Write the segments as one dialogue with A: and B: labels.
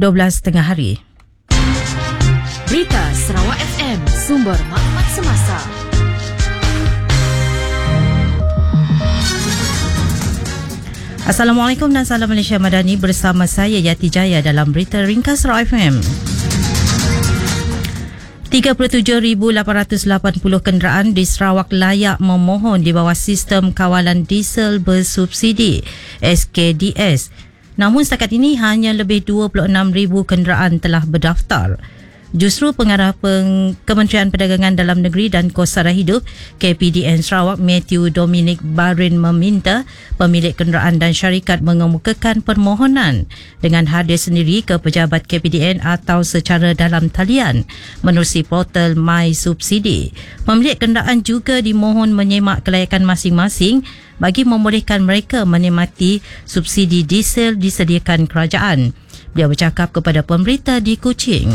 A: 12.30 hari.
B: Berita Sarawak FM, sumber maklumat semasa.
A: Assalamualaikum dan salam Malaysia Madani, bersama saya Yati Jaya dalam Berita Ringkas Sarawak FM. 37,880 kenderaan di Sarawak layak memohon di bawah sistem kawalan diesel bersubsidi SKDS. Namun setakat ini hanya lebih 26,000 kenderaan telah berdaftar. Justru Pengarah Kementerian Perdagangan Dalam Negeri dan Kos Sara Hidup KPDN Sarawak Matthew Dominic Barin meminta pemilik kenderaan dan syarikat mengemukakan permohonan dengan hadir sendiri ke pejabat KPDN atau secara dalam talian menerusi portal My Subsidi. Pemilik kenderaan juga dimohon menyemak kelayakan masing-masing bagi membolehkan mereka menikmati subsidi diesel disediakan kerajaan. Beliau bercakap kepada pemberita di Kuching.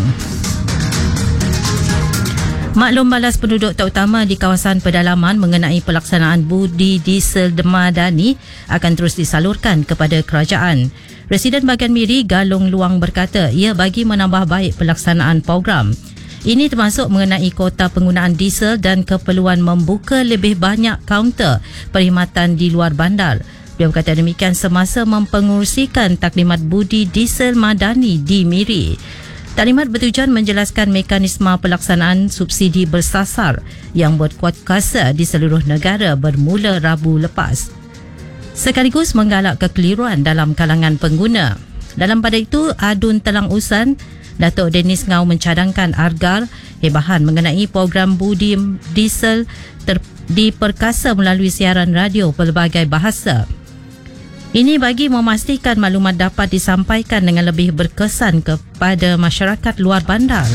A: Maklum balas penduduk terutama di kawasan pedalaman mengenai pelaksanaan budi diesel Madani akan terus disalurkan kepada kerajaan. Residen Bagan Miri Galong Luang berkata ia bagi menambah baik pelaksanaan program. Ini termasuk mengenai kota penggunaan diesel dan keperluan membuka lebih banyak kaunter perkhidmatan di luar bandar. Dia berkata demikian semasa mempengerusikan taklimat budi diesel Madani di Miri. Taklimat bertujuan menjelaskan mekanisme pelaksanaan subsidi bersasar yang berkuat kuasa di seluruh negara bermula Rabu lepas. Sekaligus menggalak kekeliruan dalam kalangan pengguna. Dalam pada itu, Adun Telang Usan, Datuk Dennis Ngau mencadangkan argar hebahan mengenai program budi diesel diperkasa melalui siaran radio pelbagai bahasa. Ini bagi memastikan maklumat dapat disampaikan dengan lebih berkesan kepada masyarakat luar bandar.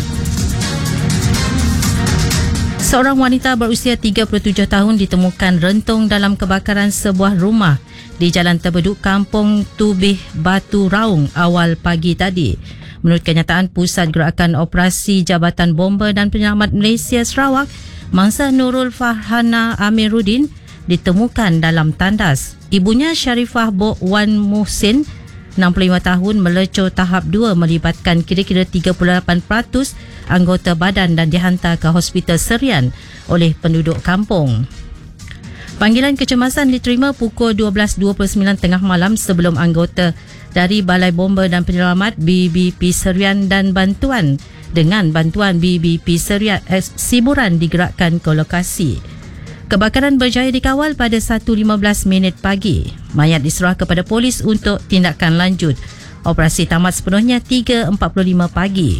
A: Seorang wanita berusia 37 tahun ditemukan rentung dalam kebakaran sebuah rumah di Jalan Terbeduk, Kampung Tubih, Batu Raung awal pagi tadi. Menurut kenyataan Pusat Gerakan Operasi Jabatan Bomba dan Penyelamat Malaysia Sarawak, mangsa Nurul Farhana Amiruddin ditemukan dalam tandas. Ibunya Syarifah Bok Wan Muhsin, 65 tahun, melecur tahap 2 melibatkan kira-kira 38% anggota badan dan dihantar ke Hospital Serian oleh penduduk kampung. Panggilan kecemasan diterima pukul 12.29 tengah malam sebelum anggota dari Balai Bomba dan Penyelamat BBP Serian dan bantuan BBP Serian Siburan digerakkan ke lokasi. Kebakaran berjaya dikawal pada 1.15 minit pagi. Mayat diserah kepada polis untuk tindakan lanjut. Operasi tamat sepenuhnya 3.45 pagi.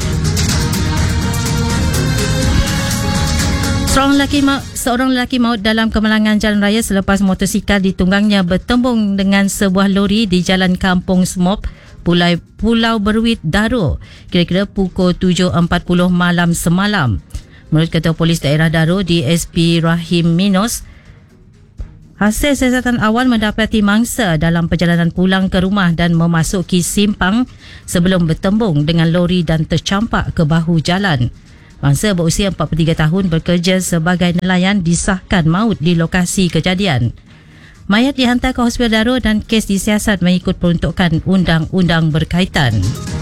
A: Seorang lelaki maut dalam kemalangan jalan raya selepas motosikal ditunggangnya bertembung dengan sebuah lori di Jalan Kampung Smop, Pulau Berwit, Daro, kira-kira pukul 7.40 malam semalam. Menurut Ketua Polis Daerah Daro DSP Rahim Minos, hasil siasatan awal mendapati mangsa dalam perjalanan pulang ke rumah dan memasuki simpang sebelum bertembung dengan lori dan tercampak ke bahu jalan. Mangsa berusia 43 tahun bekerja sebagai nelayan disahkan maut di lokasi kejadian. Mayat dihantar ke Hospital Daro dan kes disiasat mengikut peruntukan undang-undang berkaitan.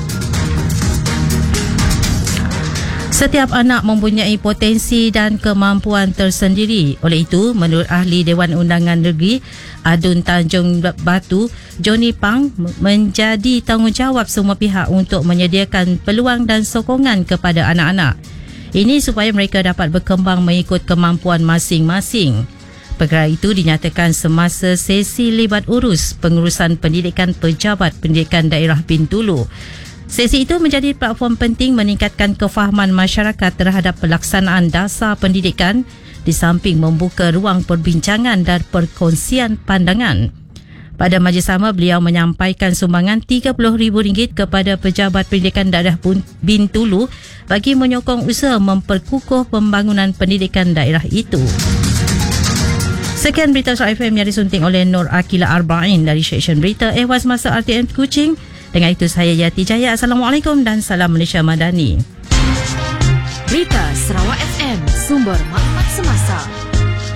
A: Setiap anak mempunyai potensi dan kemampuan tersendiri. Oleh itu, menurut Ahli Dewan Undangan Negeri Adun Tanjung Batu, Johnny Pang, menjadi tanggungjawab semua pihak untuk menyediakan peluang dan sokongan kepada anak-anak. Ini supaya mereka dapat berkembang mengikut kemampuan masing-masing. Perkara itu dinyatakan semasa sesi libat urus pengurusan pendidikan Pejabat Pendidikan Daerah Bintulu. Sesi itu menjadi platform penting meningkatkan kefahaman masyarakat terhadap pelaksanaan dasar pendidikan di samping membuka ruang perbincangan dan perkongsian pandangan. Pada majlis sama, beliau menyampaikan sumbangan RM30,000 kepada Pejabat Pendidikan Daerah Bintulu bagi menyokong usaha memperkukuh pembangunan pendidikan daerah itu. Sekian berita Sarawak FM yang disunting oleh Nur Akila Arba'in dari Seksyen Berita Ehwal Semasa RTM Kuching. Dengan itu saya Yati Jaya. Assalamualaikum dan salam Malaysia Madani.
B: Berita Sarawak FM, sumber maklumat semasa.